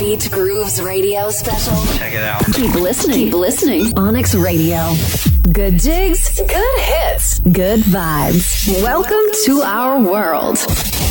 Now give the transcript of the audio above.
Beat Grooves Radio special. Check it out. Keep listening. Keep listening. Onyx Radio. Good jigs, good hits, good vibes. Welcome to our world.